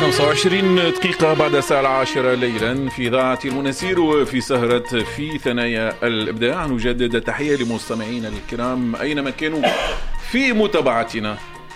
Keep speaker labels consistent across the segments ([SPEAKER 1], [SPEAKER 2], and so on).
[SPEAKER 1] 25 دقيقة بعد الساعة 10 ليلا في إذاعة المنسير وفي سهرة في ثنايا الإبداع. نجدد تحية لمستمعينا الكرام أينما كانوا في متابعتنا.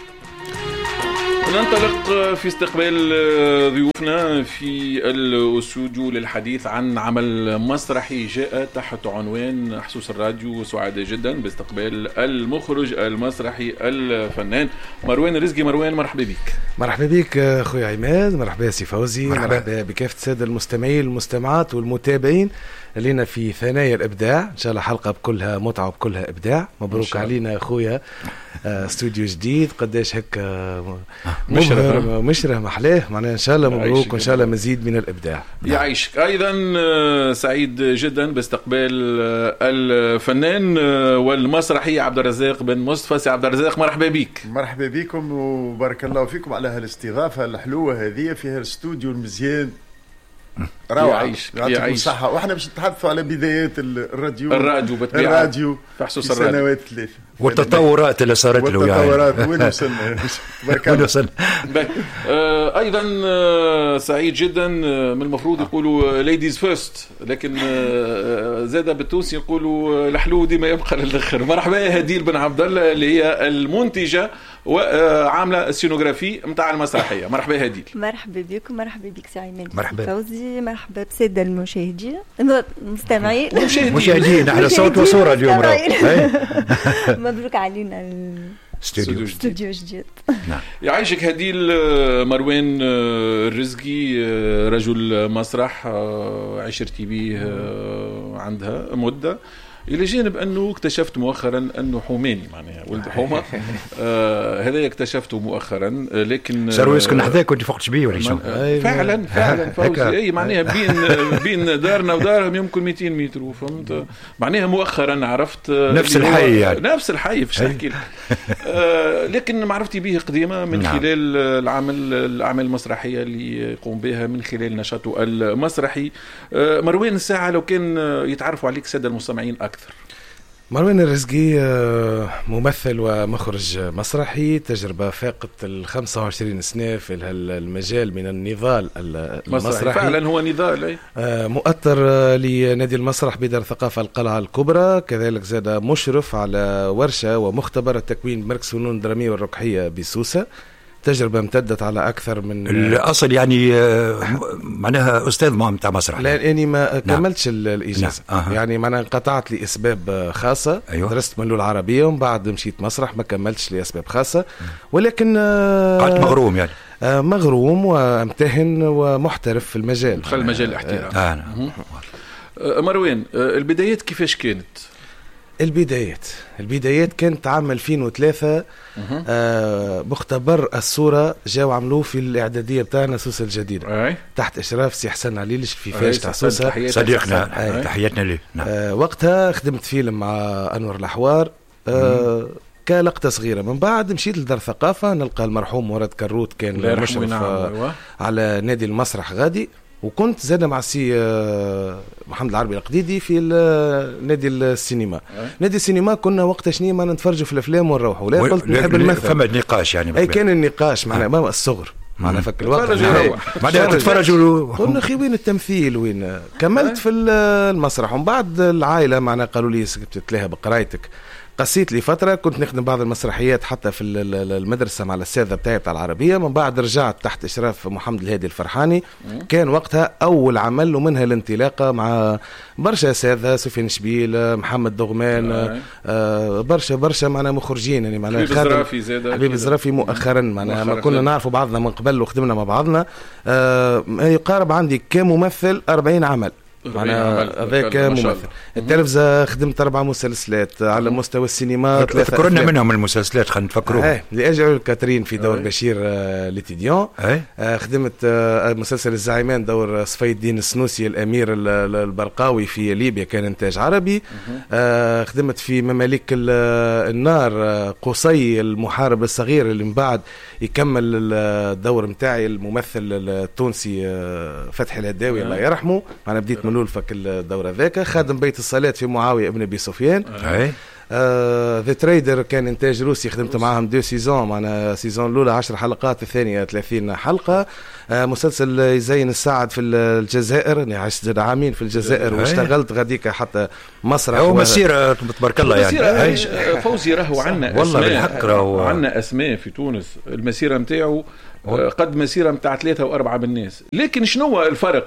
[SPEAKER 1] ننطلق في استقبال ضيوفنا في الاستوديو للحديث عن عمل مسرحي جاء تحت عنوان حسوس الراديو. سعداء جدا باستقبال المخرج المسرحي الفنان مروان الرزقي. مروان مرحبا بك.
[SPEAKER 2] مرحبا بك اخوي عماد، مرحبا سي فوزي، مرحبا بكافة السادة المستمعين والمستمعات والمتابعين لنا في ثنايا الابداع. ان شاء الله حلقه بكلها متعه وبكلها ابداع. مبروك علينا اخويا استوديو جديد، قداش هيك مشرف محلاه معناها. ان شاء الله مبروك وان شاء الله مزيد من الابداع.
[SPEAKER 1] يعيشك. ايضا سعيد جدا باستقبال الفنان والمسرحي عبد الرزاق بن مصطفى. سي عبد الرزاق مرحبا بك.
[SPEAKER 3] مرحبا بكم وبارك الله فيكم على هالاستضافه الحلوه هذه في هالاستوديو المزيان. روعة. يعطيكم الصحة. واحنا باش نتحدثوا على بدايات الراديو
[SPEAKER 1] في حسوس
[SPEAKER 3] الراديو سنوات 3
[SPEAKER 4] والتطورات اللي صارت له.
[SPEAKER 3] والتطورات وين وصلنا؟ بارك الله.
[SPEAKER 1] ايضا سعيد جدا. من المفروض يقولوا ليديز فيرست، لكن زاده بالتونسي يقولوا الحلو ديما يبقى للاخر. مرحبا هديل بن عبد الله اللي هي المنتجه وعامله السينوغرافي نتاع المسرحيه. مرحبا هديل.
[SPEAKER 5] مرحبا بكم. مرحبا بك سي عماد.
[SPEAKER 4] مرحبا
[SPEAKER 5] فوزي. مرحبا بالساده المشاهدين المستمعين
[SPEAKER 4] مشاهدين على صوت وصوره اليوم.
[SPEAKER 5] مبروك علينا استوديو جديد.
[SPEAKER 1] يعيشك هديل. مروان الرزقي رجل مسرح عشرتي به عندها مده، إلى جانب أنه اكتشفت مؤخرا أنه حوماني معناها ولد حومة. هذا اكتشفته مؤخرا، لكن
[SPEAKER 4] صاروا يسكن حذاك كنت فقت شبيه ولا شو؟
[SPEAKER 1] فعلا فوزي. أي معناها بين دارنا ودارهم يمكن 200 متر. فهمت معناها مؤخرا عرفت
[SPEAKER 4] نفس الحي يعني.
[SPEAKER 1] نفس الحي فيش نحكي لك. لكن معرفتي به قديمة من خلال الأعمال المسرحية اللي يقوم بها من خلال نشاطه المسرحي. مروان الساعة لو كان يتعرفوا عليك سادة المستمعين أكثر.
[SPEAKER 2] مروان الرزقي ممثل ومخرج مسرحي، تجربة فاقت 25 سنة في المجال من النضال المسرحي.
[SPEAKER 1] فعلا هو نضال.
[SPEAKER 2] مؤثر لنادي المسرح بدار ثقافة القلعة الكبرى، كذلك زاد مشرف على ورشة ومختبر التكوين مركز فنون درامية والرقحية بسوسة. تجربة امتدت على أكثر من
[SPEAKER 4] الأصل يعني معناها أستاذ متاع مسرح.
[SPEAKER 2] لأني ما كملتش الإجازة. يعني معناها انقطعت لأسباب خاصة.
[SPEAKER 4] أيوة. درست
[SPEAKER 2] من اللغة العربية ومن بعد مشيت مسرح، ما كملتش لأسباب خاصة. ولكن
[SPEAKER 4] قعدت مغروم يعني
[SPEAKER 2] مغروم وامتهن ومحترف في المجال.
[SPEAKER 1] دخل مجال الاحتراف. مروان البدايات كيفاش كانت؟
[SPEAKER 2] البدايات كانت عام 2003. مختبر الصورة جاء وعملوه في الإعدادية بتاعنا سوسة الجديدة تحت إشراف سي حسن عليلش في فاش تاع سوسة
[SPEAKER 4] صديقنا. تحياتنا ليه.
[SPEAKER 2] وقتها خدمت فيلم مع أنور الأحوار كلقطة صغيرة. من بعد مشيت لدار ثقافة نلقى المرحوم مراد كروت كان مشرف على نادي المسرح غادي، وكنت زاد مع سي محمد العربي القديدي في نادي السينما. نادي السينما كنا وقتها شنو ما نتفرجوا في الافلام ونروحوا. لا قلت نحب المثل.
[SPEAKER 4] فما نقاش يعني.
[SPEAKER 2] اي كان النقاش معنا امام الصغر معنا فك الوقت
[SPEAKER 4] بعدين تتفرجوا.
[SPEAKER 2] قلنا اخي وين التمثيل وين. كملت في المسرح ومن بعد العائله معنا قالوا لي تتلاها بقرايتك. قسيت لي فترة كنت نخدم بعض المسرحيات حتى في المدرسة مع الأستاذة بتاعي بتاع العربية. من بعد رجعت تحت إشراف محمد الهادي الفرحاني. كان وقتها أول عمل ومنها الانطلاقة مع برشا أساتذة، سفيان شبيل، محمد دغمان، برشا معنا مخرجين يعني معنا حبيب الزرافي مؤخرا معنا ما كنا نعرفوا بعضنا من قبل وخدمنا مع بعضنا. يقارب عندي كممثل 40 عمل. هذاك ممثل. التلفزة خدمت 4 مسلسلات على مستوى السينما.
[SPEAKER 4] ذكرنا منهم المسلسلات خلينا نتفكروهم.
[SPEAKER 2] لأجل كاترين في دور بشير ليتيديون. خدمت مسلسل الزعيمان دور صفي الدين السنوسي الأمير البرقاوي في ليبيا كان إنتاج عربي. خدمت في مماليك النار قصي المحارب الصغير اللي من بعد يكمل الدور متاعي الممثل التونسي فتحي الهداوي الله يرحمه. أنا بديت ملول فك الدورة ذاك. خادم بيت الصلاة في معاوية ابن أبي سفيان. ذا تريدر كان انتاج روسي، خدمت معاهم 2 سيزون، معنا سيزون الاولى 10 حلقات، الثانيه 30 حلقه. مسلسل يزين السعد في الجزائر، يعني عشت عامين في الجزائر واشتغلت غاديك حتى مسرح
[SPEAKER 4] هو مسيره تبارك الله يعني.
[SPEAKER 1] فوزي راهو عندنا
[SPEAKER 4] والله بالحق راهو
[SPEAKER 1] عندنا اسماء في تونس المسيره نتاعو قد مسيره نتاع 3 و4 بالناس. لكن شنو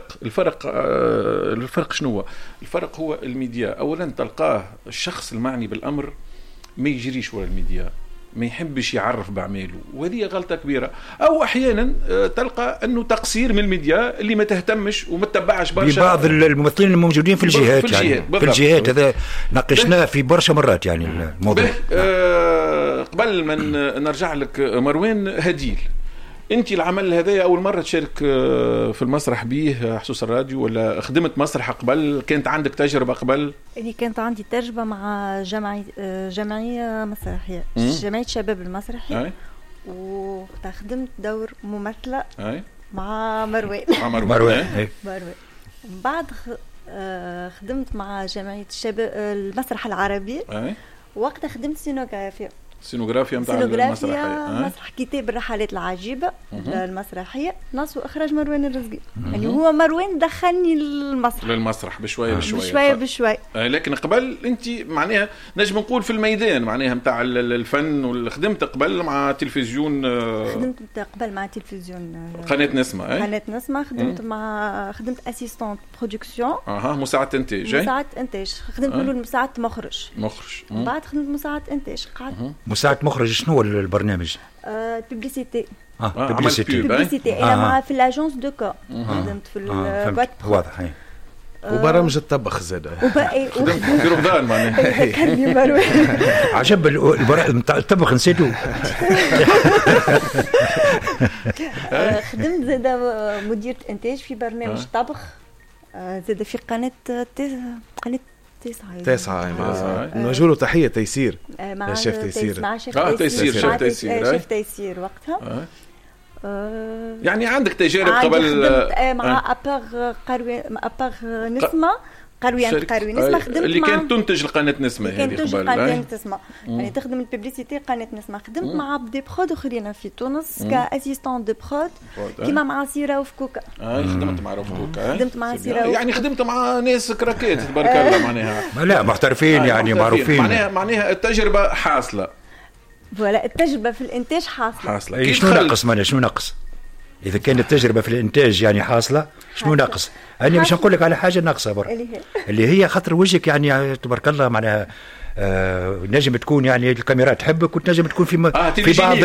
[SPEAKER 1] الفرق شنو الفرق؟ هو الميديا. اولا تلقاه الشخص المعني بالامر ما يجريش ورا الميديا، ما يحبش يعرف بعماله، وهذه غلطة كبيرة. أو أحيانا تلقى أنه تقصير من الميديا اللي ما تهتمش وما تتبعش برشا
[SPEAKER 4] بعض الممثلين الموجودين في الجهات في الجهات هذا ناقشناه في برشا مرات يعني الموضوع.
[SPEAKER 1] قبل ما نرجع لك مروان هديل، انت العمل هذا اول مره تشارك في المسرح بيه حسوس الراديو، ولا خدمت مسرح قبل؟ كانت عندك تجربه قبل؟
[SPEAKER 5] اللي كانت عندي تجربه مع جمعيه مسرحيه، جمعيه شباب المسرحي، وخدمت دور ممثله مع مروان.
[SPEAKER 4] مروان
[SPEAKER 5] بعد خدمت مع جمعيه الشباب المسرح العربي، وقتها خدمت سينوغرافيا
[SPEAKER 1] متاع المسرحيه،
[SPEAKER 5] مسرح كتاب الرحلات العجيبه المسرحيه، نص واخراج مروان الرزقي. يعني هو مروان دخلني للمسرح بشويه.
[SPEAKER 1] لكن قبل انت معناها نجم نقول في الميدان معناها متاع الفن، والخدمت قبل مع تلفزيون.
[SPEAKER 5] خدمت قبل مع تلفزيون
[SPEAKER 1] قناه نسمه.
[SPEAKER 5] خدمت اسيستانت برودكسيون،
[SPEAKER 1] مساعد انتاج.
[SPEAKER 5] خدمت مساعد مخرج. بعد خدمت مساعد انتاج.
[SPEAKER 4] مساعد مخرج شنو هو البرنامج؟
[SPEAKER 5] بيبليسيتي.
[SPEAKER 4] بيبليسيتي.
[SPEAKER 5] انا مع في الاجونس دو كا خدمت في البوات
[SPEAKER 4] واضح.
[SPEAKER 2] وبرامج الطبخ زاد
[SPEAKER 1] في رمضان معناها.
[SPEAKER 5] كان مروان
[SPEAKER 4] عجب الطبخ نسيتو.
[SPEAKER 5] خدمت زاد مديرة انتاج في برنامج طبخ زاد في قناة
[SPEAKER 2] 9 نوجه له تحية تيسير.
[SPEAKER 5] شيف تيسير وقتها.
[SPEAKER 1] يعني عندك تجارب قبل
[SPEAKER 5] مع أباغ نسمة قرويان نسمة. خدمت
[SPEAKER 1] اللي كانت تنتج القناة نسمة هذه
[SPEAKER 5] قبل نسمة، يعني تخدم الببليسيتي قناة نسمة. خدمت مع دي برود اخرين في تونس كاسيستون دي برود كيما مع سيرة وفكوكا.
[SPEAKER 1] خدمت مع فكوكا.
[SPEAKER 5] خدمت مع سيرة
[SPEAKER 1] يعني خدمت مع ناس كراكيت تبارك الله معناها.
[SPEAKER 4] لا محترفين يعني معروفين.
[SPEAKER 1] معناها التجربة حاصلة.
[SPEAKER 5] ولا التجربة في الانتاج حاصلة.
[SPEAKER 4] شنو ناقص؟ إذا كانت التجربة في الإنتاج يعني حاصلة، شنو ناقص؟ أنا مش نقول لك على حاجة ناقصة برا، اللي هي خاطر وجهك يعني تبارك الله معناها نجم تكون يعني الكاميرا تحبك، وتنجم تكون في بعض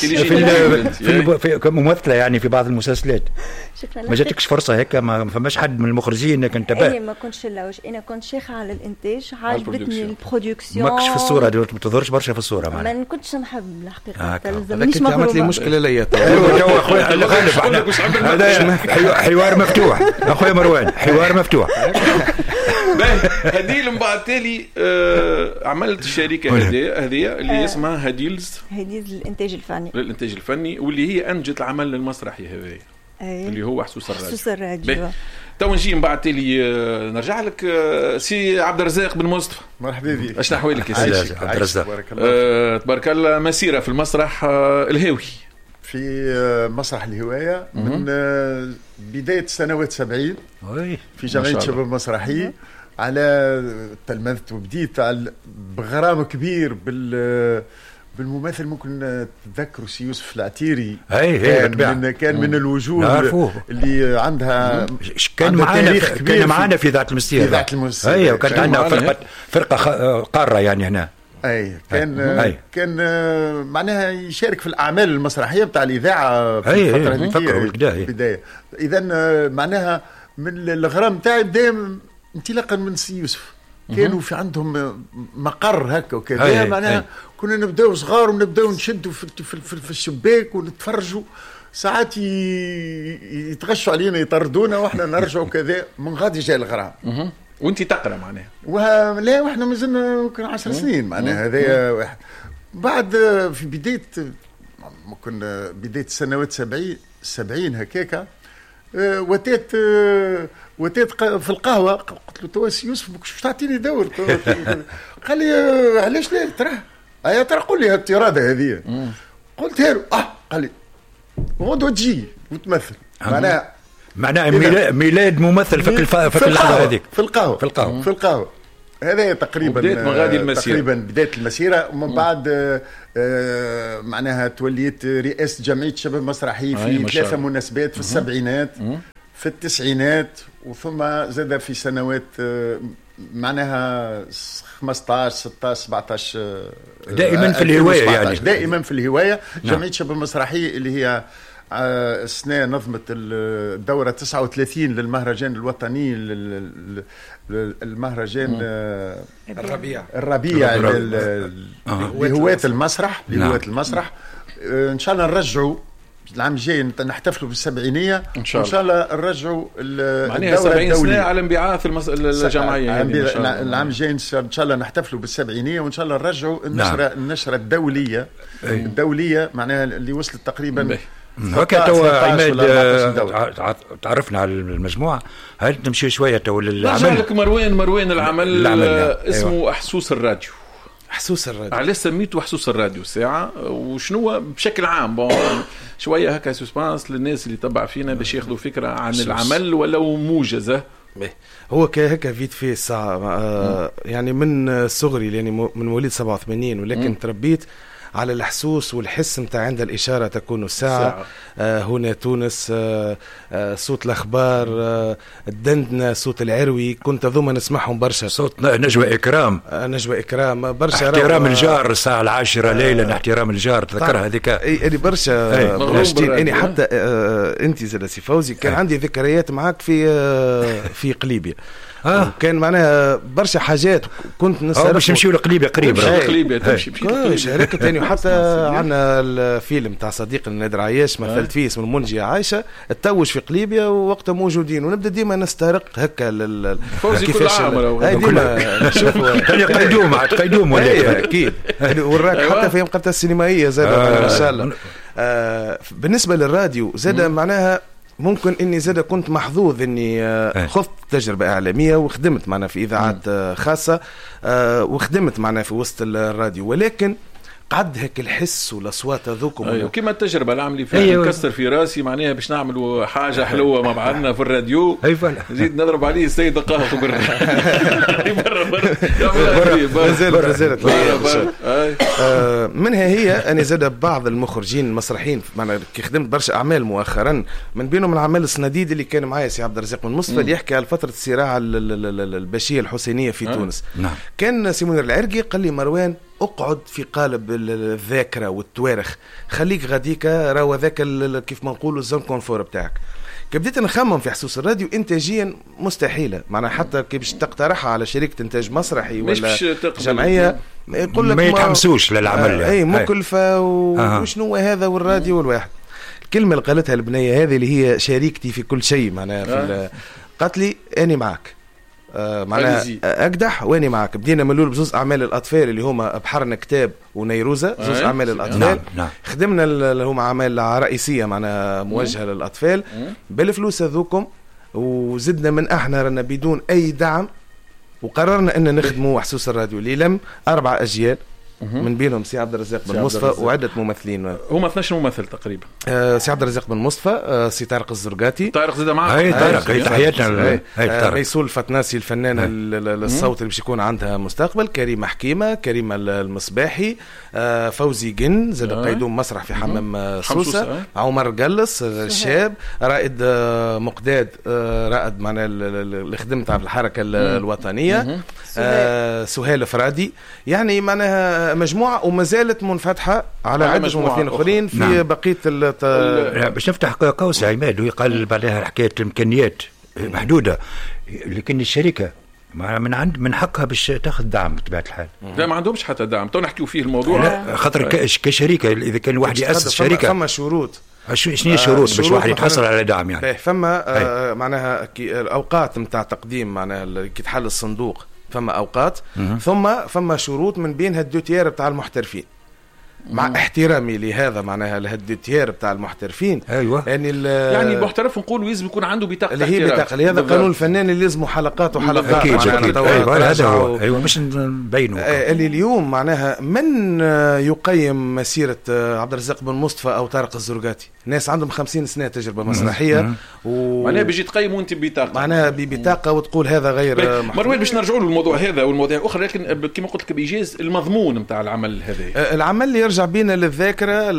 [SPEAKER 4] في ممثلة يعني في بعض المسلسلات. ما جاتكش فرصة هيك؟ ما فماش حد من المخرجين كان تبع؟
[SPEAKER 5] أنا ما كنتش أنا كنت شيخة على الإنتاج، عجبتني البرودكسيون.
[SPEAKER 4] ماكش في الصورة ما تظهرش برشا في الصورة
[SPEAKER 5] ما كنتش نحب الحقيقة.
[SPEAKER 2] لكن عملت لي مشكلة ليا.
[SPEAKER 4] ايوه اخويا هذا حوار مفتوح اخويا مروان، حوار مفتوح.
[SPEAKER 1] هديل من بعد تالي عملت الشركة هذه اللي اسمها هديلز للإنتاج الفني، واللي هي أنجت العمل المسرحي هذا اللي هو حسوس الراديو. تو نجي من بعد تالي نرجع لك سي عبد الرزاق بن مصطفى.
[SPEAKER 3] مرحبا بك.
[SPEAKER 1] اشنا احوالك يا سي
[SPEAKER 4] عبد الرزاق؟
[SPEAKER 1] تبارك الله. مسيرة في المسرح الهاوي،
[SPEAKER 3] في مسرح الهواية من بداية سنوات 70 في جمعية شباب مسرحي. على تلمذت وبديت بغرام كبير بالممثل. ممكن تذكروا سي يوسف العتيري. كان من الوجوه اللي عندها
[SPEAKER 4] كان معنا في ذات المسيرة. ايوه كانت عندنا فرقة قارة يعني هنا.
[SPEAKER 3] كان معناها يشارك في الأعمال المسرحية بتاع الإذاعة في الفترة البداية. إذا معناها من الغرام تاعي بدأ انطلاقا من سي يوسف. كانوا في عندهم مقر هكا وكذا. معناها كنا نبداو صغار ونبداو نشدوا في الشباك ونتفرجوا. ساعات يتغشوا علينا يطردونا واحنا نرجعوا كذا. من غادي جاي الغرام.
[SPEAKER 1] وانت تقرا معناها؟
[SPEAKER 3] لا واحنا مازلنا ممكن 10 سنين معناها. هذا واحد. بعد في بدايه السنوات 70 هكاكا وتيت في القهوه، قلت له تو يوسف مش تعطيني دور قال لي علاش لا ترى قول لي هالتراده هذه. قلت له قال لي غدوه تجي وتمثل.
[SPEAKER 4] معناها ميلاد ممثل في اللحظه هذيك
[SPEAKER 3] في القهوه هذا تقريبا بدايه المسيره. ومن بعد معناها توليت رئاسه جمعيه شباب مسرحي في 3 مناسبات في السبعينات في التسعينات، وثم زاد في سنوات معناها 15 16 17
[SPEAKER 4] دائما في الهوايه، يعني
[SPEAKER 3] دائما في الهوايه. جمعيه شباب مسرحي اللي هي السنة نظمت الدورة 39 للمهرجان الوطني، المهرجان الربيع لهواة المسرح. إن شاء الله نرجعوا العام الجاي نحتفلوا بالسبعينية إن شاء الله نرجعوا
[SPEAKER 1] الدورة الدولية على انبعاث الجمعية.
[SPEAKER 3] العام الجاي إن شاء الله نحتفلوا بالسبعينية، وإن شاء الله نرجعوا النشرة الدولية معناها اللي وصلت تقريبا
[SPEAKER 4] هكا. توا عماد تعرفنا على المجموعة، هل نمشي شوية تو للعمل؟
[SPEAKER 1] نرجع لك مروان العمل اسمه أيوة. أحسوس الراديو. علاش سميته أحسوس الراديو ساعة؟ وشنو بشكل عام شوية هكا سسبانس للناس اللي تبع فينا باش ياخذوا فكرة عن العمل ولو موجزة.
[SPEAKER 2] هو هكا فيت فيه الساعة يعني من صغري، يعني من مواليد 87، ولكن تربيت على الحسوس والحس متاع عند الإشارة تكون الساعة. هنا تونس، صوت الأخبار، الدندنة، صوت العروي، كنت أظن نسمعهم برشا.
[SPEAKER 4] صوت نجوى إكرام برشا. احترام الجار الساعة 10 ليلا، احترام الجار تذكرها هذيك.
[SPEAKER 2] يعني برشا مناشدين. يعني حتى أنت زاد سي فوزي كان عندي ذكريات معك في قليبيا. كان معناها برشا حاجات كنت نسأل
[SPEAKER 4] باش نمشيو لقليبيا قريب
[SPEAKER 1] تمشي
[SPEAKER 2] شاركت تاني. وحتى عندنا الفيلم تاع صديق نادر عياش مثلت فيه اسمه المنجية عايشة، التوج في قليبيا ووقتها موجودين، ونبدا ديما نسترق هكا
[SPEAKER 1] كيفاش
[SPEAKER 2] ديما نشوفوا
[SPEAKER 4] قيدوم ولا
[SPEAKER 2] اكيد وراك حتى في مقابله السينمائيه زاد ان شاء الله. بالنسبه للراديو زاد معناها ممكن اني زاد كنت محظوظ اني خذت تجربه اعلاميه وخدمت معنا في اذاعات خاصه، وخدمت معنا في وسط الراديو، ولكن قعد هيك الحس والاصوات هذوكم.
[SPEAKER 1] ايوه كيما التجربه اللي عملي فيها نكسر في راسي معناها باش نعملوا حاجه حلوه مع بعضنا في الراديو. زيد نضرب عليه السيد القاهوي برا
[SPEAKER 2] برا منها هي أنا زاد بعض المخرجين المسرحيين معنا كي خدمت برشا أعمال مؤخرا، من بينهم العمل السنديد اللي كان معايا سي عبد الرزاق بن مصطفى اللي يحكي على فترة الصراع الباشية الحسينية في تونس. كان سي منير العرقي قال لي مروان اقعد في قالب الذاكرة والتوارخ، خليك غاديكا راهو ذاك كيف ما نقولوا الزون كونفور بتاعك. كبديت نخمم في حسوس الراديو انتاجيا مستحيله، معناها حتى كي باش تقترحها على شركه انتاج مسرحي ولا جمعيه يقول لك
[SPEAKER 4] ما يتحمسوش للعمل.
[SPEAKER 2] اي مكلفه وشنو هذا والراديو والواحد. الكلمه اللي قالتها البنيه هذه اللي هي شريكتي في كل شيء معناها قالت لي اني معك معناها أقدح واني معك. بدينا من الأول بزوز أعمال الأطفال اللي هما بحرنا كتاب ونيروزة، زوز أعمال الأطفال. خدمنا اللي هما أعمال رئيسية معناها موجهة للأطفال بالفلوس هذوكم، وزدنا من احنا رانا بدون أي دعم، وقررنا أن نخدموا حسوس الراديو اللي لم 4 أجيال من بينهم سي عبد الرزاق بن مصطفى وعدة ممثلين.
[SPEAKER 1] هما 12 ممثل تقريبا.
[SPEAKER 2] سي عبد الرزاق بن مصطفى، سي طارق الزرقاتي،
[SPEAKER 1] طارق زاد معاه.
[SPEAKER 4] هاي طارق هي تحياتنا.
[SPEAKER 2] ميسول الفتناسي الفنانة الصوت اللي باش يكون عندها مستقبل، كريمة حكيمة، كريمة المصباحي، فوزي جن زاد قيدوم مسرح في حمام سوسة، عمر قلص الشاب، رائد مقداد رائد معنا اللي خدمت على الحركة الوطنية، سهيل فرادي. يعني معناها مجموعة وما زالت منفتحة على عدة ممثلين آخرين في بقية
[SPEAKER 4] باش نفتح قوس عماد ويقال بعدها حكاية الإمكانيات محدودة، لكن الشركة من حقها باش تاخذ دعم بطبيعة الحال.
[SPEAKER 1] لا ما عندهمش حتى دعم، تو نحكيو فيه الموضوع.
[SPEAKER 4] خاطر كشركة إذا كان واحد يأسس شركة
[SPEAKER 2] فما شروط.
[SPEAKER 4] شنو هي الشروط باش واحد يتحصل على دعم؟ يعني
[SPEAKER 2] فما معناها الأوقات متاع تقديم معناها كي تحل الصندوق، فما أوقات ثم فما شروط من بينها الدوتيير بتاع المحترفين. مع احترامي لهذا معناها الهديتير بتاع المحترفين.
[SPEAKER 4] ايوه
[SPEAKER 2] يعني
[SPEAKER 1] المحترف نقولوا لازم يكون عنده بطاقه
[SPEAKER 2] اللي هي بطاقه، هذا قانون الفنان اللي لازمه حلقات وحلقات.
[SPEAKER 4] اكيد هذا هو. ايوه مش نبينه
[SPEAKER 2] اللي اليوم معناها من يقيم مسيره عبد الرزاق بن مصطفى او طارق الزرقاتي، ناس عندهم 50 سنه تجربه مسرحيه
[SPEAKER 1] معناها بيجي تقيموا انت ببطاقه،
[SPEAKER 2] معناها ببطاقه وتقول هذا غير
[SPEAKER 1] مروان. باش نرجعوا للموضوع هذا والمواضيع اخرى، لكن كما قلت لك بايجاز المضمون نتاع العمل هذا،
[SPEAKER 2] العمل اللي يرجع بينا للذاكره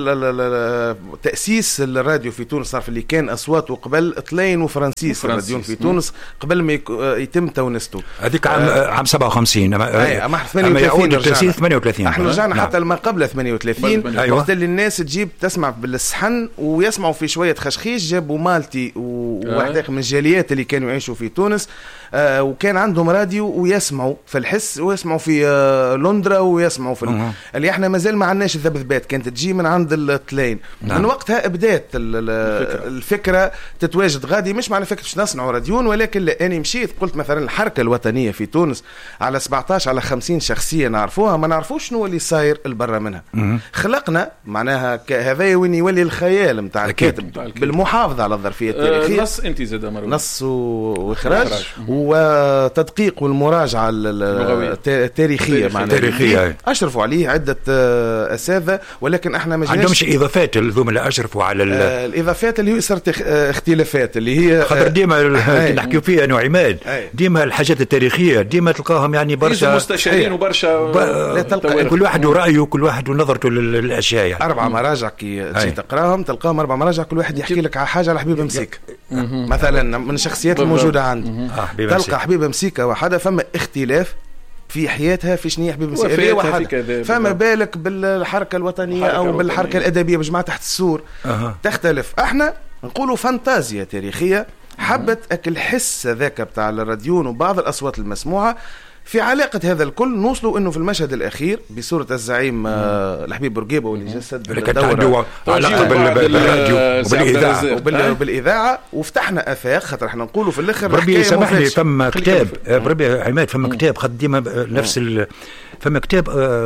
[SPEAKER 2] تاسيس الراديو في تونس. صار اللي كان اصواته قبل اطلين وفرنسيس الراديو في تونس قبل ما يتم تونسته،
[SPEAKER 4] هذيك عام 57
[SPEAKER 2] اما
[SPEAKER 4] يعود التاسيس 38.
[SPEAKER 2] احنا رجعنا حتى لما قبل 38. وقت اللي الناس تجيب تسمع بالصحن ويسمعوا في شويه خشخيش، جابوا مالتي وواحد من الجاليات اللي كانوا يعيشوا في تونس، وكان عندهم راديو ويسمعوا في الحس ويسمعوا في لندرا ويسمعوا في اللي احنا مازال ما عندناش الذبذبات، كانت تجي من عند التلين. من وقتها بدات الفكره تتواجد غادي، مش معنى فكره باش نصنعوا راديون، ولكن لاني مشيت قلت مثلا الحركه الوطنيه في تونس على 17 على 50 شخصيه نعرفوها، ما نعرفوش شنو اللي صاير البرا منها. خلقنا معناها هذا وين يولي الخيال نتاع الكاتب بالمحافظه على الظرفيه التاريخيه،
[SPEAKER 1] نص انت زاد مروان،
[SPEAKER 2] نص واخراج وتدقيق والمراجعه التاريخيه معناها اشرفوا عليه عده اساتذه، ولكن احنا ما
[SPEAKER 4] عندهمش اضافات الذوم اللي اشرفوا على
[SPEAKER 2] الاضافات اللي صارت اختلافات اللي هي
[SPEAKER 4] خاطر ديما نحكيو فيها انا وعماد، ديما الحاجات التاريخيه ديما تلقاهم يعني برشا
[SPEAKER 1] مستشارين وبرشا
[SPEAKER 4] كل واحد ورايه وكل واحد ونظرته للاشياء. يعني
[SPEAKER 2] 4 مراجع كي تجي تقراهم تلقاهم 4 مراجع كل واحد يحكي لك على حاجه على حبيب مسيك مثلا من الشخصيات الموجوده عندي، تلقى حبيب مسيكه وحده فما اختلاف في حياتها في شنو حبيب مسيكه وحده، فما بالك بالحركه الوطنيه او بالحركه الادبيه بجماعه تحت السور تختلف. احنا نقولوا فانتازيا تاريخيه حبت اكل حس ذاك بتاع الراديون وبعض الاصوات المسموعه في علاقة هذا الكل. نوصلوا انه في المشهد الاخير بصورة الزعيم الحبيب بورقيبة واللي جسد
[SPEAKER 4] الدورة علاقة بالراديو
[SPEAKER 2] وبالاذاعة وفتحنا افاق، خاطر احنا نقولوا في الاخر
[SPEAKER 4] بربي سامحني فما كتاب بربي عماد فما كتاب خد ديما نفس فما كتاب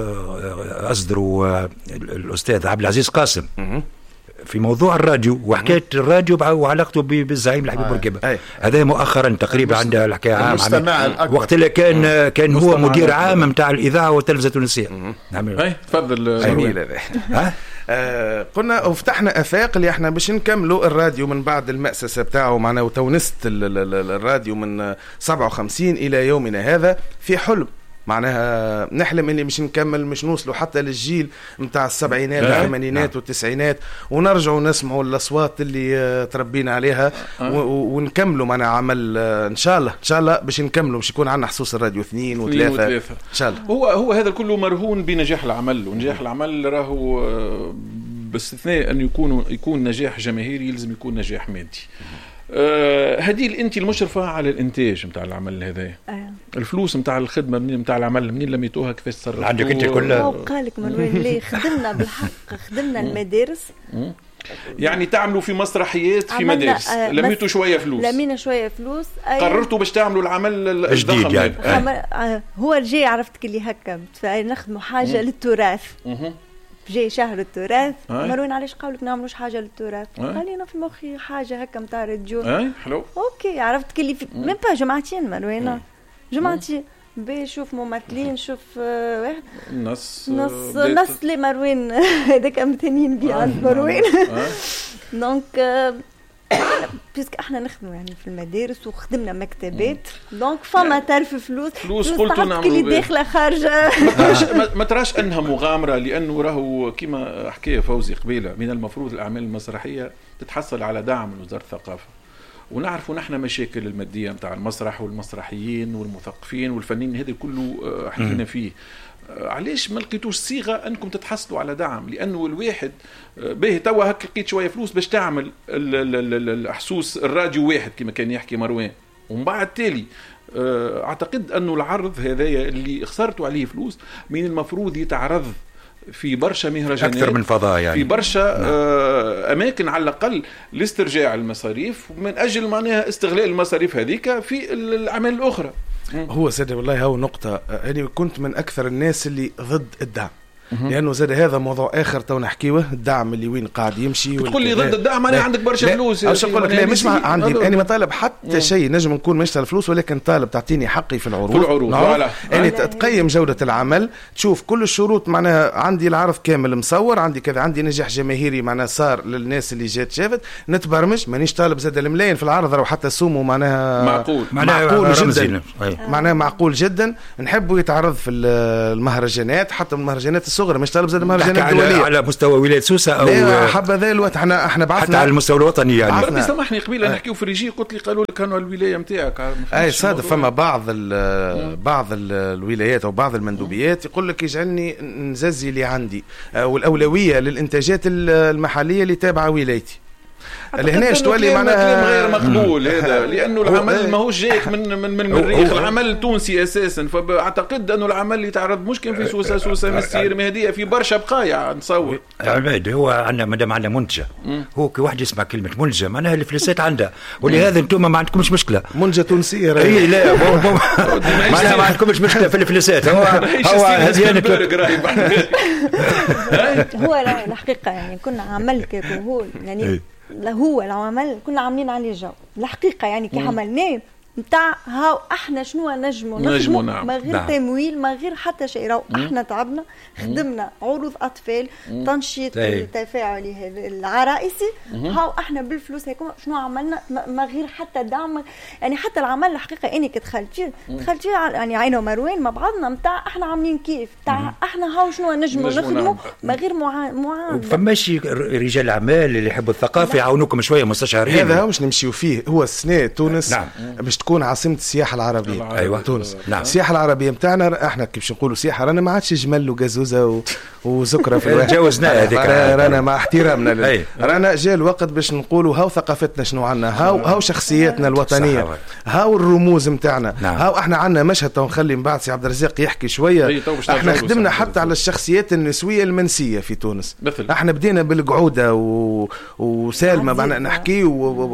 [SPEAKER 4] اصدروا الاستاذ عبد العزيز قاسم في موضوع الراديو وحكايه الراديو وعلاقته بالزعيم الحبيب بورقيبة. هذا مؤخرا تقريبا عنده الحكايه عام وقت اللي كان هو مدير عام نتاع الاذاعه والتلفزه التونسيه.
[SPEAKER 1] تفضل
[SPEAKER 2] جميل هذا. قلنا وفتحنا افاق اللي احنا باش نكملوا الراديو من بعد المأسسه بتاعه معنا وتونست الراديو من 57 الى يومنا هذا في حلم، معناها نحلم اني مش نكمل مش نوصلوا حتى للجيل متاع السبعينات والثمانينات والتسعينات ونرجعوا نسمعوا الاصوات اللي تربينا عليها ونكملوا معنا عمل ان شاء الله باش نكملوا باش يكون عندنا حصص الراديو 2 و3 ان شاء الله.
[SPEAKER 1] هو هذا كله مرهون بنجاح العمل، ونجاح العمل راهو باستثناء ان يكون نجاح جماهيري يلزم يكون نجاح مادي. هديل انت المشرفه على الانتاج نتاع العمل هذا، الفلوس نتاع الخدمه منين نتاع العمل منين لميتوها كيفاش تصرفتوا؟
[SPEAKER 4] عندك انت كلها
[SPEAKER 5] قالك مروان ليه خدمنا بالحق خدمنا المدارس،
[SPEAKER 1] يعني تعملوا في مسرحيات في مدارس لميتوا شويه فلوس،
[SPEAKER 5] لمينا شويه فلوس
[SPEAKER 1] قررتوا باش تعملوا العمل
[SPEAKER 4] الجديد
[SPEAKER 5] يعني هو جاي عرفتك اللي هكا نخدموا حاجه للتراث، جاي شهر التراث مروان علاش قالوا لك نعملوش حاجه للتراث؟ قال لي انا في مخي حاجه هكا نتاع راديو.
[SPEAKER 1] حلو
[SPEAKER 5] اوكي عرفتك اللي من با جمعتين مروان جمعتين بشوف ممثلين شوف واحد نص لي مروان هذاك متهنين بي عند مروان دونك بيسك احنا نخدموا يعني في المدارس وخدمنا مكتبات دونك فما ترف فلوس
[SPEAKER 1] قلتوا نعملوا
[SPEAKER 5] اللي داخله خارجه
[SPEAKER 1] ما تراش انها مغامره، لانه راهو كما حكى فوزي قبيله من المفروض الاعمال المسرحيه تتحصل على دعم من وزاره الثقافه، ونعرفوا نحن مشاكل الماديه نتاع المسرح والمسرحيين والمثقفين والفنانين هذا كله حكينا فيه. علاش ما لقيتوش صيغه انكم تتحصلوا على دعم؟ لانه الواحد به توا هك لقيت شويه فلوس باش تعمل الحسوس الراديو واحد كما كان يحكي مروان، ومن بعد تالي اعتقد انه العرض هذايا اللي خسرتوا عليه فلوس من المفروض يتعرض في برشا مهرجانات
[SPEAKER 4] اكثر من فضاء يعني
[SPEAKER 1] في برشا اماكن على الاقل لاسترجاع المصاريف من اجل معناها استغلال المصاريف هذيك في الاعمال الاخرى.
[SPEAKER 2] هو سيدي والله هو نقطة، أنا كنت من أكثر الناس اللي ضد الدعم، لانه زاد هذا موضوع اخر تو نحكيوه. الدعم اللي وين قاعد يمشي
[SPEAKER 1] تقول لي ضد الدعم؟ انا عندك برشا فلوس.
[SPEAKER 2] باش نقول لك مش عندي انا ما طالب حتى شيء، نجم نكون مش الفلوس، ولكن طالب تعطيني حقي في العروض. يعني تقيم جوده العمل، تشوف كل الشروط معناها عندي العرض كامل مصور، عندي كذا، عندي نجاح جماهيري معناها صار للناس اللي جات شافت، نتبرمج. مانيش طالب زاد الملايين في العرض او حتى سومه معناها معقول جدا، معناها معقول جدا. نحبوا يتعرض في المهرجانات، حتى من المهرجانات الصغرى، مش طالب زاد المهرجانات الدوليه
[SPEAKER 4] على مستوى ولايه سوسه او
[SPEAKER 2] حبه ذا الوقت. احنا بعثنا
[SPEAKER 4] حتى على المستوى الوطني يعني.
[SPEAKER 1] ربي سامحني قبيله نحكيو في الريجي، قلت لي قالوا لك كانوا الولايه نتاعك.
[SPEAKER 2] اي صادف فما بعض الولايات او بعض المندوبيات يقول لك يجعلني نززي اللي عندي، والاولويه للانتاجات المحليه اللي تابعه ولايتي. لهنا تولي معناها
[SPEAKER 1] غير مقبول هذا، لانه العمل ماهوش جايك من المريخ، العمل التونسي اساسا. فاعتقد انه العمل اللي تعرض مش كان في سوسه مسير مهديه في برشا بقايع نصور.
[SPEAKER 4] عباد هو عندنا مادام عندنا منتجه، هو كي واحد يسمع كلمه منتجه معناها الفلوسات عندها، ولهذا انتم ما عندكمش مشكله.
[SPEAKER 2] منتجه تونسيه
[SPEAKER 4] اي لا معناها ما عندكمش مشكله في الفلوسات. هو هذه
[SPEAKER 5] هو الحقيقه يعني كنا عمل كهول يعني هو العمل كنا عاملين عليه جو الحقيقه يعني كي عملناه نتاع هاو احنا شنو نجموا
[SPEAKER 1] نعم.
[SPEAKER 5] ما غير تمويل ما غير حتى شيء. راهو احنا تعبنا خدمنا عروض اطفال تنشيط تفاعلي هذا العرائسي. هاو احنا بالفلوس هيك شنو عملنا ما غير حتى دعم يعني. حتى العمل الحقيقه اني دخلت فيه يعني عينه ومروان مع بعضنا نتاع احنا عاملين كيف تاع احنا هاو شنو نجموا نخدموا ما غير معاند.
[SPEAKER 4] فماشي رجال اعمال اللي يحبوا الثقافه يعاونوكم شويه مستشارين.
[SPEAKER 2] هذا مش نمشيو فيه. هو السنه تونس
[SPEAKER 4] نعم.
[SPEAKER 2] باش تكون عاصمه السياحه العربيه.
[SPEAKER 4] ايوه
[SPEAKER 2] تونس.
[SPEAKER 4] نعم.
[SPEAKER 2] السياحه العربيه نتاعنا احنا كيف نقولوا سياحه، رانا ما عادش جمل وجازوزه وسكره في الواحد.
[SPEAKER 4] تجاوزنا هذيك.
[SPEAKER 2] رانا مع احترامنا رانا جاء الوقت باش نقولوا هاو ثقافتنا شنو عندنا، هاو شخصياتنا الوطنيه، هاو الرموز نتاعنا.
[SPEAKER 4] نعم.
[SPEAKER 2] هاو احنا عندنا مشهد تو نخلي من بعد سي عبد الرزاق يحكي شويه. احنا خدمنا حتى على الشخصيات النسويه المنسيه في تونس. احنا بدينا بالقعوده وسالمه معنا نحكي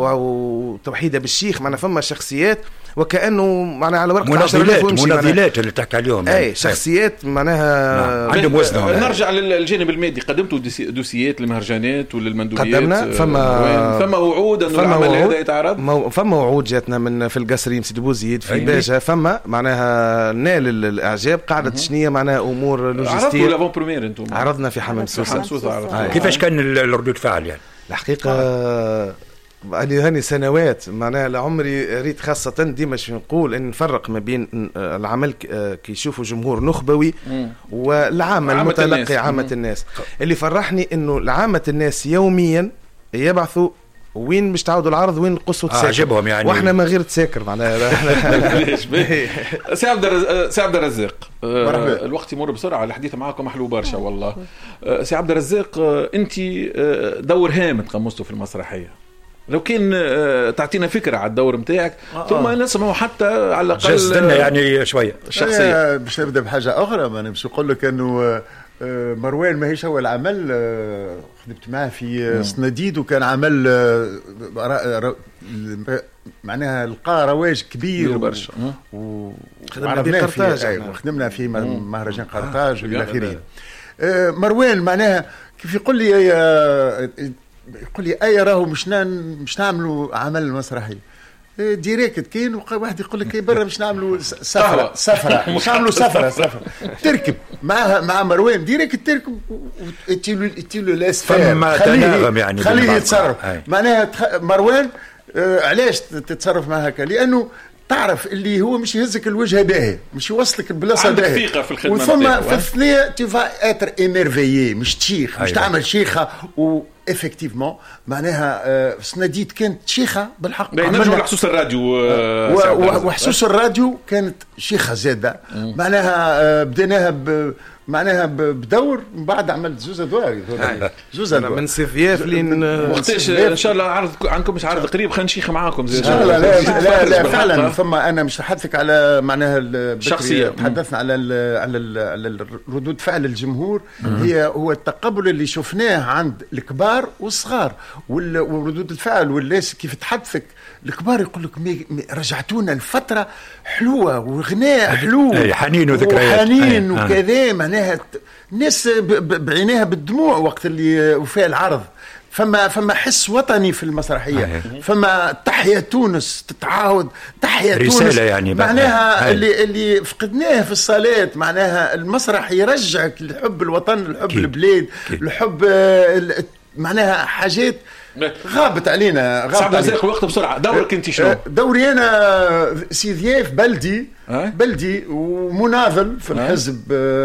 [SPEAKER 2] وتوحيده بالشيخ. معنا فما شخصيات وكأنه معناها على ورقة
[SPEAKER 4] مناضلات اللي تحكي عليهم
[SPEAKER 2] اي شخصيات معناها
[SPEAKER 4] عندهم وزنهم.
[SPEAKER 1] نرجع للجانب المادي، قدمتوا دوسيات للمهرجانات وللمندوبيات؟
[SPEAKER 2] قدمنا. فما
[SPEAKER 1] وعود انه العمل هذا يتعرض.
[SPEAKER 2] فما وعود جاتنا من في القصرين سيدي بوزيد في باجة. فما معناها نال الاعجاب. قاعدة شنية معناها امور لوجستيه.
[SPEAKER 1] عرضوا لافون بريمير انتم؟
[SPEAKER 2] عرضنا في حمام سوسة.
[SPEAKER 4] كيفاش كان الردود فعل يعني؟
[SPEAKER 2] الحقيقة هاني سنوات معناها لعمري ريت خاصة ديما شو نقول ان نفرق ما بين العمل كي يشوفوا جمهور نخبوي والعامة المتلقي عامة الناس. اللي فرحني انه العامة الناس يوميا يبعثوا وين مش تعودوا العرض وين قصوا تساكر.
[SPEAKER 4] عجبهم يعني.
[SPEAKER 2] واحنا ما غير تساكر معناها.
[SPEAKER 1] سي عبد الرزاق الوقت يمر بسرعه، الحديث معاكم محلو برشا والله. سي عبد الرزاق انت دور هام تقمصته في المسرحيه، لو كان تعطينا فكره على الدور نتاعك ثم نسمعوا حتى على الاقل
[SPEAKER 4] جسدنا يعني شويه
[SPEAKER 3] شخصيه. باش نبدا بحاجه اخرى، ما انا باش نقول لك انه مروان ماهيش اول عمل خدمت معاه في صناديد، وكان عمل معناها لقى رواج كبير
[SPEAKER 1] برشا
[SPEAKER 3] وخدمنا في مهرجان قرطاج والى اخره. مروان معناها كيف يقول لي اي راهو مش نعملوا عمل مسرحي ديريكت. كاين واحد يقول لك برا مش نعملوا سفره مش نعملوا سفره تركب مع مروان ديريكت تركب وتيلو الاسفار خليه يتصرف. معناها مروان علاش تتصرف مع هكا؟ لانه تعرف اللي هو مش يهزك الوجه باهي، مش يوصلك البلاصه باهي، وثم في الثنيه تيفا اتر ايميرفيي، مش تشيخ مش تعمل شيخه. وإفكتيفمون معناها صناديد كانت شيخة بالحق.
[SPEAKER 1] نرجعوا لحسوس الراديو
[SPEAKER 3] وحسوس الراديو كانت شيخة زادة. معناها بديناها معناها بدور، من بعد عملت زوز ادوار
[SPEAKER 2] من سيفياف لين
[SPEAKER 1] وقتاش ان شاء الله عرض عندكم، مش عرض قريب خلينا نشيخ معاكم زي
[SPEAKER 3] لا فعلا. ثم انا مش نحدثك على معناها
[SPEAKER 1] الشخصيه،
[SPEAKER 3] تحدثنا على ردود فعل الجمهور. هو التقبل اللي شفناه عند الكبار الكبار والصغار وردود الفعل والناس كيف تحدثك. الكبار يقول لك رجعتونا لفتره حلوه وغناء حلو
[SPEAKER 4] حنين وذكريات
[SPEAKER 3] وحنين وكذا. معناها الناس بعينيها بالدموع وقت اللي وفاء العرض. فما حس وطني في المسرحيه. فما تحيا تونس تتعاود، تحيا تونس
[SPEAKER 4] رساله يعني
[SPEAKER 3] معناها اللي فقدناه في الصالات. معناها المسرح يرجعك لحب الوطن، لحب البلاد، لحب معناها حاجات غابت علينا.
[SPEAKER 1] صعب نزيق الوقت بسرعه. دورك انت شنو؟
[SPEAKER 3] دوري انا سي ضياف بلدي ومناضل في الحزب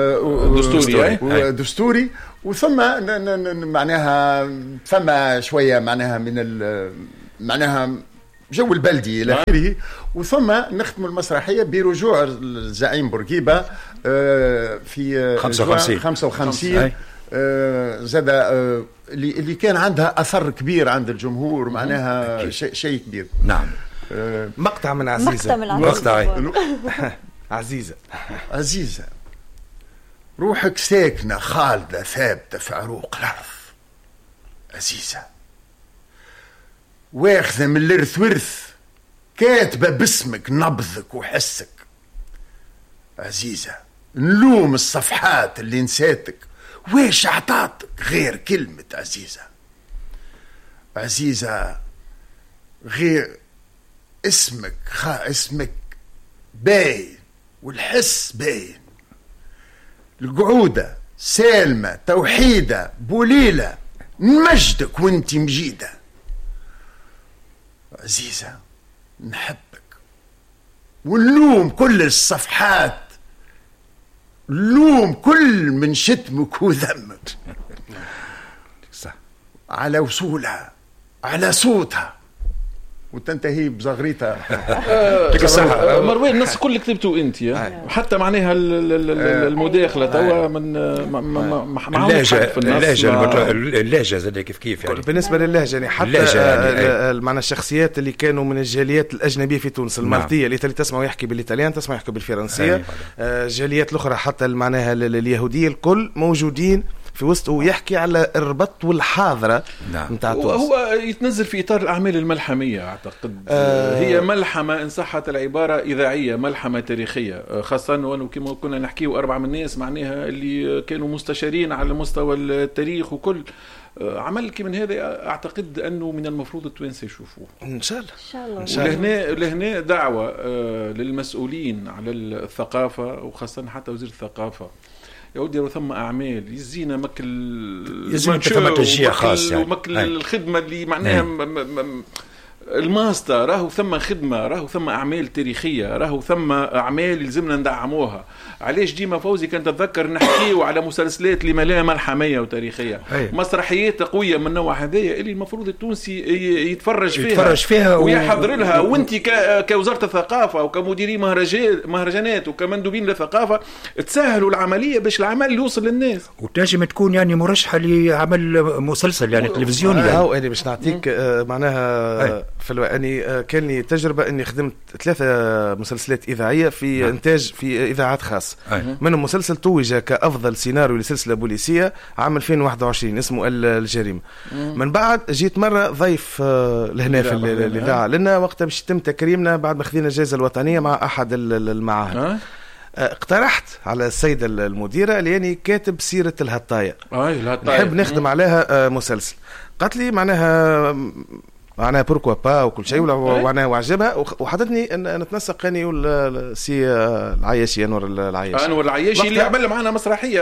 [SPEAKER 3] دستوري وثم معناها ثم شويه معناها من معناها جو البلدي الى اخره. وثم نختم المسرحيه برجوع الزعيم بورقيبه في 55 زاد اللي كان عندها اثر كبير عند الجمهور. معناها شيء كبير.
[SPEAKER 4] نعم.
[SPEAKER 2] مقطع من عزيزه. عزيزه روحك ساكنه خالده ثابته في عروق الارض. عزيزه واخذه من الارث ورث، كاتبه باسمك نبضك وحسك. عزيزه نلوم الصفحات اللي نساتك، ويش عطاتك غير كلمة عزيزة غير اسمك باين والحس باين. القعودة سالمة توحيدة بوليلة نمجدك وانت مجيدة. عزيزة نحبك ونلوم كل الصفحات، لوم كل من شتمك وذمك على وصولها على صوتها وتنتهي بزغريتها.
[SPEAKER 1] مروان النص كل كتبته انت وحتى معناها المداخله توا من
[SPEAKER 4] اللهجه زاد كيف يعني.
[SPEAKER 2] بالنسبه للهجه يعني حتى يعني معنى الشخصيات اللي كانوا من الجاليات الاجنبيه في تونس، المالطيه اللي تسمعوا يحكي بالإيطاليان، تسمعوا يحكي بالفرنسيه، جاليات الاخرى حتى معناها اليهوديه، الكل موجودين في وسطه يحكي على الربط والحاضرة نتاع تونس.
[SPEAKER 1] وهو يتنزل في إطار الأعمال الملحمية أعتقد. هي ملحمة إن صحت العبارة إذاعية، ملحمة تاريخية، خاصة وأنه كما كنا نحكيه 4 من الناس معناها اللي كانوا مستشارين على مستوى التاريخ وكل عمل من هذا. أعتقد أنه من المفروض التوانسة يشوفوه
[SPEAKER 2] إن شاء الله.
[SPEAKER 1] لهنا دعوة للمسؤولين على الثقافة وخاصة حتى وزير الثقافة يوديروا ثم أعمال يزينا مكل
[SPEAKER 4] ثم تشجيع خاص يعني.
[SPEAKER 1] ومكل الخدمة اللي معناها الماستر راهو ثم خدمة، راهو ثم أعمال تاريخية، راهو ثم أعمال يلزمنا ندعموها. علاش ديما فوزي كان تتذكر نحكيه على مسلسلات اللي مليانة ملحمية وتاريخية، مسرحيات قوية من نوع هذايا اللي المفروض التونسي يتفرج فيها ويحضر لها. وانت كوزارة الثقافة وكمديري مهرجانات وكمندوبين للثقافة تسهلوا العملية باش العمل يوصل للناس،
[SPEAKER 4] وتنجم تكون يعني مرشحة لعمل مسلسل يعني تلفزيوني.
[SPEAKER 2] يعني باش نعطيك معناها أني كان لي تجربة أني خدمت 3 مسلسلات إذاعية في إنتاج في إذاعات خاص. منهم مسلسل توج كأفضل سيناريو لسلسلة بوليسية عام 2021 اسمه الجريمة. من بعد جيت مرة ضيف لهنا في الإذاعة لنا وقتها باش يتم تكريمنا بعد ما خذينا الجائزة الوطنية مع أحد المعاهد. اقترحت على السيدة المديرة لأني كاتب سيرة الهطاية نحب نخدم عليها مسلسل. قالت لي معناها بوركوا با وكل شيء وعناها وعجبها وحدثني ان نتنسق اني والسي العياشي انور العياشي
[SPEAKER 1] اللي عمل معنا مسرحيه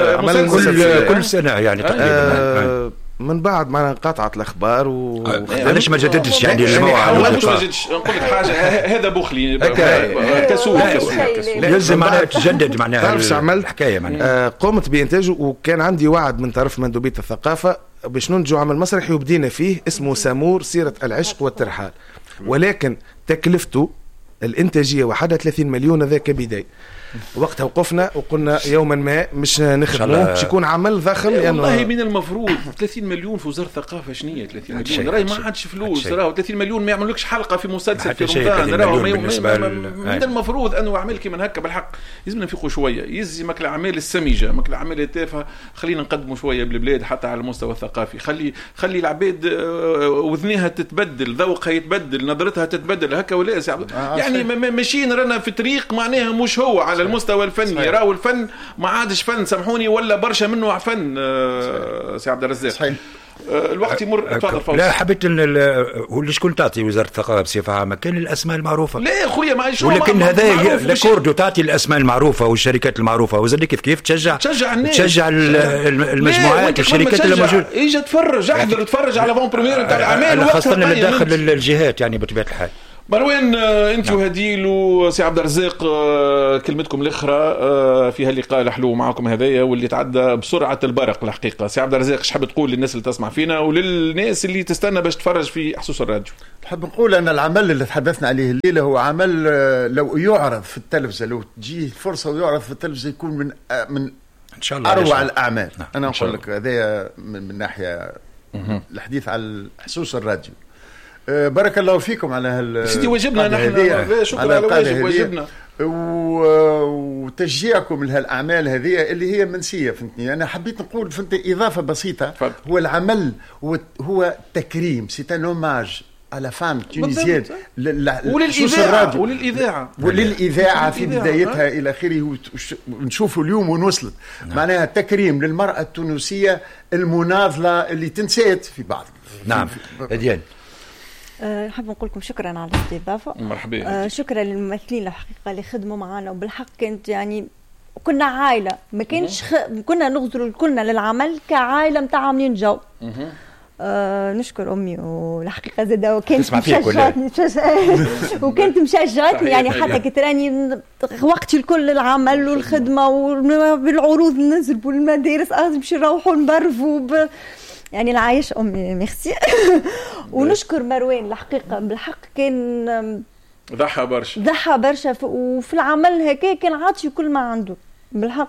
[SPEAKER 4] كل سنه يعني تقريبا.
[SPEAKER 2] من بعد ما انقطعت الاخبار
[SPEAKER 4] علاش ما جددتش يعني الموعد؟
[SPEAKER 1] نقول لك حاجه هذا بخلي كسوف
[SPEAKER 4] لازم معناها تجدد معناها.
[SPEAKER 2] تعرف عملت حكايه معناها قمت بانتاجه وكان عندي وعد من طرف مندوبيه الثقافه باش ننتجوا عمل مسرحي وبدينا فيه اسمه سامور سيرة العشق والترحال، ولكن تكلفته الانتاجيه 31 مليون ذاك بداية. وقتها وقفنا وقلنا يوما ما مش نخدموه باش يكون عمل ضخم.
[SPEAKER 1] والله من المفروض 30 مليون في وزاره الثقافه شنية 30 مليون راهي ما عادش فلوس. راهو 30 مليون ما يعملوكش حلقه في مسلسل في رمضان. راهو من المفروض انه اعمال كيما هكا بالحق لازمنا نفيقوا شويه. يلزمك الاعمال السمجه ماك الاعمال التافهه خلينا نقدموا شويه بالبلاد حتى على المستوى الثقافي. خلي العباد وذنيها تتبدل ذوقها يتبدل نظرتها تتبدل هكا ولا يعني ماشيين رانا في طريق معناها مش هو على المستوى الفني. راهو الفن ما عادش فن سامحوني ولا برشا منه فن سي عبد الرزاق. صحيح. الوقت يمر. تفضل فوز.
[SPEAKER 4] لا حبيت اللي شكون تعطي وزاره الثقافه بصفه عامه كان الاسماء المعروفه.
[SPEAKER 1] لا خويا ما
[SPEAKER 4] ولكن هذا لكوردو تعطي الاسماء المعروفه والشركات المعروفه وزاد كيف تشجع
[SPEAKER 1] الناس
[SPEAKER 4] تشجع المجموعات والشركات اللي موجوده.
[SPEAKER 1] اجي تفرج احضر تفرج على فون بريمير نتاع الاعمال
[SPEAKER 4] خاصه اللي داخل الجهات يعني بطبيعه الحال.
[SPEAKER 1] مروان انت وهديل وسي عبد الرزاق كلمتكم الاخرى في هاللقاء الحلو معكم هذايا واللي تعدى بسرعه البرق الحقيقه. سي عبد الرزاق ايش حاب تقول للناس اللي تسمع فينا وللناس اللي تستنى باش تفرج في حصص الراديو؟
[SPEAKER 3] نحب نقول ان العمل اللي تحدثنا عليه الليله هو عمل لو يعرض في التلفزه لو تجيه فرصه ويعرض في التلفزه يكون من ان شاء الله اروع الاعمال. انا نقول لك هذايا من ناحيه الحديث على حصص الراديو. بارك الله فيكم على
[SPEAKER 1] سيدي واجبنا نحن. شكرا على واجبنا
[SPEAKER 3] وتشجيعكم لهالاعمال هذه اللي هي منسيه. فهمتني انا حبيت نقول فهمت اضافه بسيطه. هو العمل هو تكريم سي ان اوماج على فام تونيزيان وللإذاعة في بدايتها إلى آخره. ونشوفوا اليوم ونوصلت معناها تكريم للمرأة التونسية المناضلة اللي تنسيت في بعض.
[SPEAKER 4] نعم ديان.
[SPEAKER 5] نحب نقول لكم شكرا على الاستضافة.
[SPEAKER 1] مرحبا.
[SPEAKER 5] شكرا للممثلين الحقيقة اللي خدموا معنا وبالحق كانت يعني كنا عائلة ما كانش كنا نغزروا كلنا للعمل كعائلة متاع عاملين جو. نشكر أمي والحقيقة زادة وكانت مشجعتني وكانت مشجعتني يعني حتى كتراني وقتي الكل العمل والخدمة وبالعروض نزربوا المدارس باش نروحوا نبرفوا يعني العايش أمي ميرسي. ونشكر مروان الحقيقة بالحق كان
[SPEAKER 1] ضحى برشا
[SPEAKER 5] وفي العمل هكا كان عاطي كل ما عنده بالحق.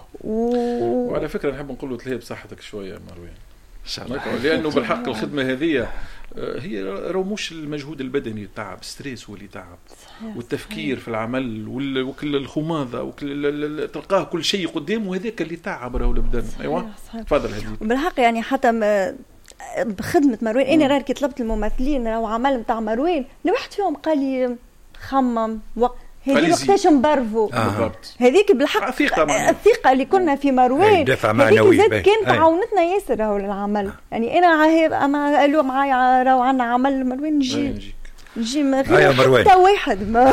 [SPEAKER 1] وعلى فكرة نحب نقول له تلهي بصحتك شوية مروان لأنه بالحق الخدمة هذه هي مش المجهود البدني تعب ستريس واللي تعب والتفكير في العمل وكل الخماضة وكل تلقاه كل شيء قدامه وهذاك اللي تعب راهو البدن. أيوة تفضل هدي.
[SPEAKER 5] بالحق يعني حتى بخدمة مروان أنا راه كي طلبت الممثلين راهو عمل متاع مروان لواحد فيهم قال لي خمم هذيك وقتاش نبرفوا هذيك بالحق الثقة اللي كنا في مروان
[SPEAKER 4] دفع معنوي
[SPEAKER 5] كانت عاونتنا ياسر راهو للعمل. يعني أنا قالوا معايا راهو عنا عمل مروان نجي حتى واحد ما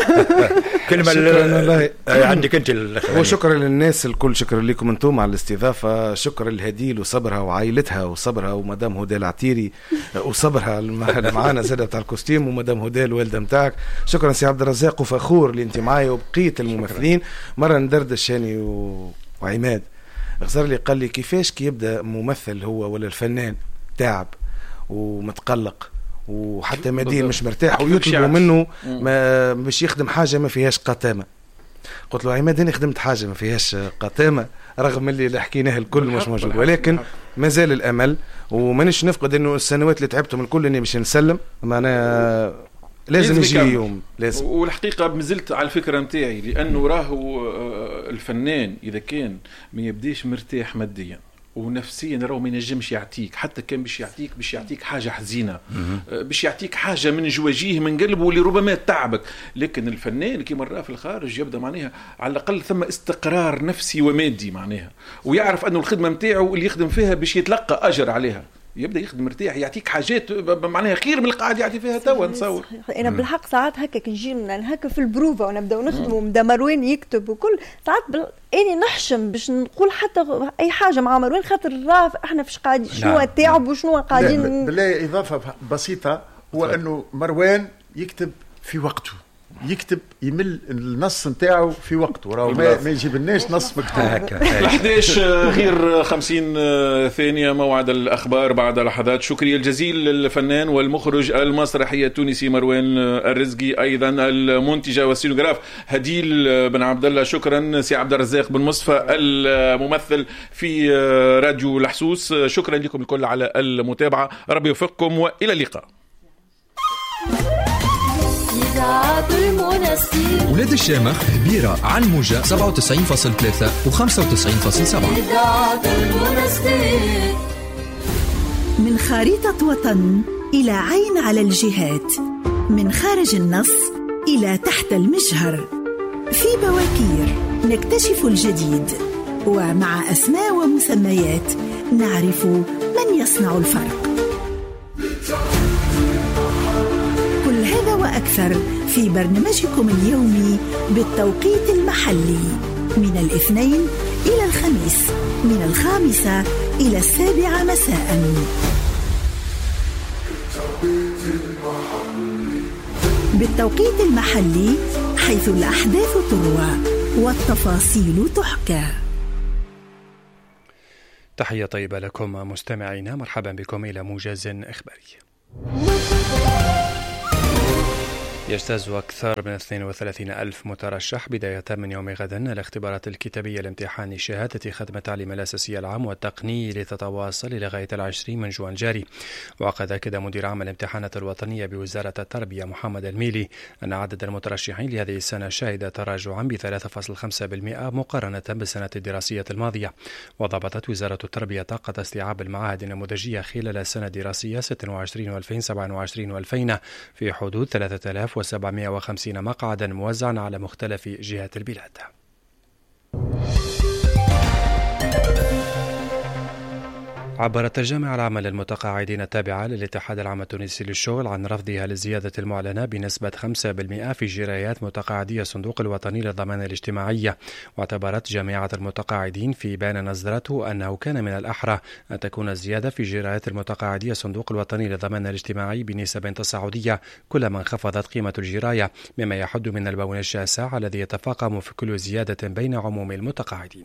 [SPEAKER 4] كلمة عندك أنت.
[SPEAKER 2] وشكرا للناس الكل. شكرا لكم أنتم على الاستضافة. شكرا لهديل وصبرها وعائلتها وصبرها ومدام هدى العتيري وصبرها معانا زادة بتاع الكوستيم ومدام هدى الوالدة متاعك. شكرا سي عبد الرزاق وفخور اللي أنت معايا وبقية الممثلين. مرة ندردش شاني وعماد غزر لي قال لي كيفاش كي يبدأ ممثل هو ولا الفنان تعب ومتقلق وحتى ماديا مش مرتاح ويطلبوا منه ما مش يخدم حاجة ما فيهاش قاتمة. قلت له عماد أنا خدمت حاجة ما فيهاش قاتمة رغم اللي حكيناه الكل مش موجود ولكن ما زال الأمل ومانيش نفقد إنه السنوات اللي تعبتهم الكل إني مش نسلم معنا لازم يجي يوم لازم.
[SPEAKER 1] والحقيقة مازلت على الفكرة متاعي لأنه راهو الفنان إذا كان ما يبديش مرتاح ماديا ونفسيا راهو ما ينجمش يعطيك حتى كان باش يعطيك حاجه حزينه باش يعطيك حاجه من جواجيه من قلبه اللي ربما تعبك. لكن الفنان كي مرة في الخارج يبدا معناها على الاقل ثم استقرار نفسي ومادي معناها ويعرف انه الخدمه نتاعو اللي يخدم فيها باش يتلقى اجر عليها يبدا يخدم مرتاح يعطيك حاجات معناها خير من اللي قاعد يعطي فيها توا نصور.
[SPEAKER 5] انا بالحق ساعات هكا كي نجي هكا في البروفه ونبداو نخدموا ومدا مروان يكتب وكل ساعات اني نحشم باش نقول حتى اي حاجه مع مروان خاطر احنا فاش قاعدين شنو التعب وشنو قاعدين.
[SPEAKER 3] بالله اضافه بسيطه هو انه مروان يكتب في وقته يكتب يمل النص نتاعو في وقته، راهو ما يجيبلناش نص مكتوب.
[SPEAKER 1] 11 غير 50 ثانية موعد الأخبار بعد لحظات. شكري الجزيل للفنان والمخرج المسرحي التونسي مروان الرزقي، أيضا المنتجة والسينوغراف هديل بن عبد الله. شكرا سي عبد الرزاق بن مصطفى الممثل في راديو الحسوس. شكرا لكم الكل على المتابعة، ربي يوفقكم وإلى اللقاء.
[SPEAKER 6] ولاد الشامخ هبيرة عن موجة 97.3 و 95.7.
[SPEAKER 7] من خريطة وطن إلى عين على الجهات، من خارج النص إلى تحت المجهر، في بواكير نكتشف الجديد، ومع أسماء ومسميات نعرف من يصنع الفرق. كل هذا وأكثر في برنامجكم اليومي بالتوقيت المحلي، من الاثنين إلى الخميس، من 5 إلى 7 مساء. بالتوقيت المحلي، حيث الأحداث تروى والتفاصيل تحكى.
[SPEAKER 8] تحية طيبة لكم مستمعينا، مرحبا بكم إلى موجز إخباري. يجتاز أكثر من 32,000 مترشح بداية من يوم غد الاختبارات الكتابية لامتحان شهادة ختم التعليم الأساسي العام والتقني لتتواصل لغاية 20 من جوان جاري. وقد أكد مدير عام الامتحانات الوطنية بوزارة التربية محمد الميلي أن عدد المترشحين لهذه السنة شهد تراجعا ب3.5% مقارنة بالسنة الدراسية الماضية. وضبطت وزارة التربية طاقة استيعاب المعاهد النموذجية خلال السنة الدراسية 26 و2027 و2000 في حدود 3750 مقعدا موزعا على مختلف جهات البلاد. عبرت الجامعة العامة للمتقاعدين التابعة للاتحاد العام التونسي للشغل عن رفضها للزيادة المعلنة بنسبة 5% في جرايات متقاعدي الصندوق الوطني للضمان الاجتماعي. واعتبرت جامعة المتقاعدين في بيان نصدرته أنه كان من الأحرى أن تكون الزيادة في جرايات المتقاعدي الصندوق الوطني للضمان الاجتماعي بنسب تصاعدية كلما انخفضت قيمة الجراية، مما يحد من البون الشاسع الذي يتفاقم في كل زيادة بين عموم المتقاعدين.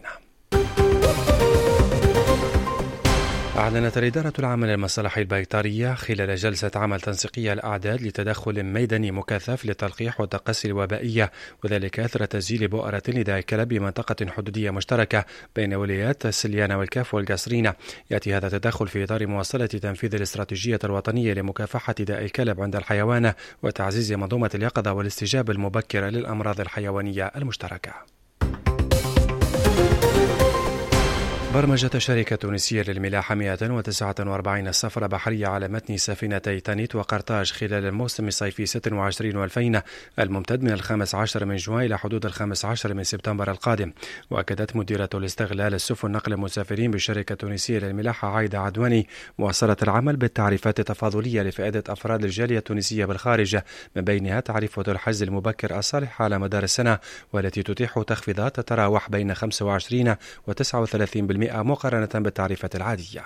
[SPEAKER 8] أعلنت الإدارة العامة للمصالح البيطرية خلال جلسة عمل تنسيقية الأعداد لتدخل ميداني مكثف للتلقيح والتقصي الوبائية، وذلك أثر تسجيل بؤرة لداء الكلب بمنطقة حدودية مشتركة بين ولايات سليانة والكاف والقصرينة. يأتي هذا التدخل في إطار مواصلة تنفيذ الاستراتيجية الوطنية لمكافحة داء الكلب عند الحيوان وتعزيز منظومة اليقظة والاستجابة المبكرة للأمراض الحيوانية المشتركة. برمجت الشركة التونسية للملاحة 149 سفرة بحرية على متن سفينتي تانيت وقرطاج خلال الموسم الصيفي 26 و2000 الممتد من 15 من جوان إلى حدود 15 من سبتمبر القادم. وأكدت مديرة الاستغلال السفن نقل المسافرين بالشركة التونسية للملاحة عايدة عدواني مواصلة العمل بالتعريفات التفاضلية لفائدة أفراد الجالية التونسية بالخارج، من بينها تعريفة الحجز المبكر الصالح على مدار السنة، والتي تتيح تخفيضات تتراوح بين 25 و 39% مقارنة بالتعريفة العادية.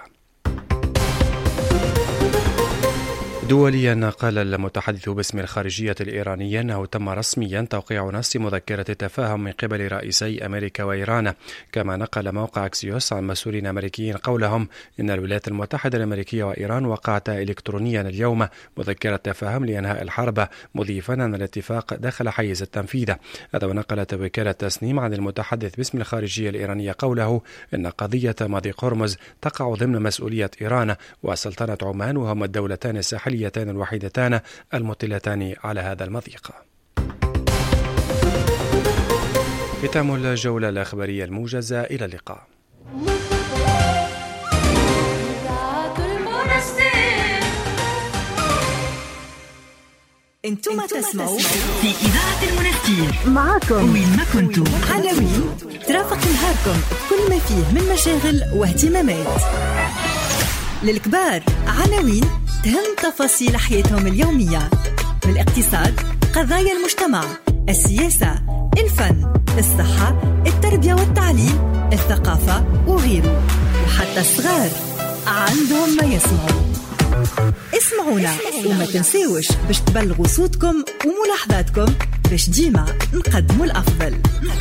[SPEAKER 8] دوليا، قال المتحدث باسم الخارجية الإيرانية أنه تم رسميا توقيع نص مذكرة تفاهم من قبل رئيسي أمريكا وإيران. كما نقل موقع أكسيوس عن مسؤولين أمريكيين قولهم إن الولايات المتحدة الأمريكية وإيران وقعتا إلكترونيا اليوم مذكرة تفاهم لإنهاء الحرب، مضيفا أن الاتفاق دخل حيز التنفيذ. هذا ونقلت وكالة تسنيم عن المتحدث باسم الخارجية الإيرانية قوله إن قضية مضيق هرمز تقع ضمن مسؤولية إيران وسلطنة عمان، وهما الدولتان الساحلية الوحيدتان المطلتان على هذا المضيق. ختام الجولة الأخبارية الموجزة، إلى اللقاء.
[SPEAKER 7] انتم تسمعوا في إذاعة المنافقين، معكم وين ما كنتم. عناوين ترافق نهاركم كل ما فيه من مشاغل واهتمامات. للكبار عناوين تهم تفاصيل حياتهم اليومية، من الاقتصاد، قضايا المجتمع، السياسة، الفن، الصحة، التربية والتعليم، الثقافة وغيره. وحتى الصغار عندهم ما يسمعوا. اسمعونا وما تنسوش باش تبلغوا صوتكم وملاحظاتكم باش ديما نقدموا الأفضل.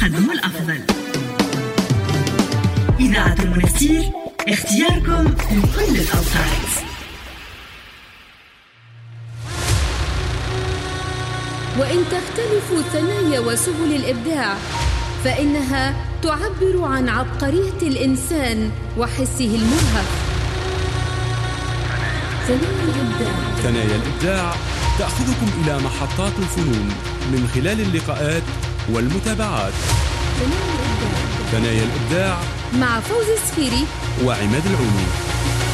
[SPEAKER 7] إذاعة المنستير، اختياركم لكل الأوقات.
[SPEAKER 9] وإن تختلف ثنايا وسبل الإبداع فإنها تعبر عن عبقرية الإنسان وحسه المرهف.
[SPEAKER 10] ثنايا الإبداع تأخذكم إلى محطات الفنون من خلال اللقاءات والمتابعات. ثنايا الإبداع
[SPEAKER 9] مع فوزي السفيري
[SPEAKER 10] وعماد العوني.